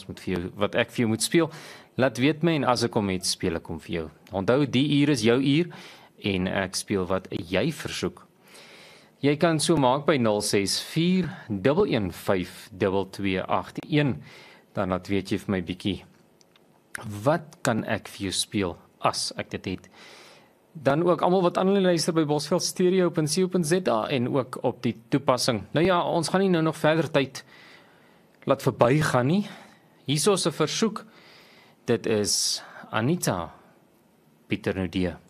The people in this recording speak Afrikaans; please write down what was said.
moet vir jou, wat ek vir jou moet speel, laat weet my en as ek hom het, speel ek hom vir jou. Onthou, die uur is jou uur en ek speel wat jy versoek. Jy kan so maak by 064 115 2281. Dan laat weet jy vir my bietjie, wat kan ek vir jou speel as ek dit het? Dan ook almal wat aanlyn luister by bosveldstereo.co.za en ook op die toepassing. Nou ja, ons gaan nie nou nog verder tyd laat verbygaan nie. Hierso 'n versoek. Dit is Anita Pieternudee.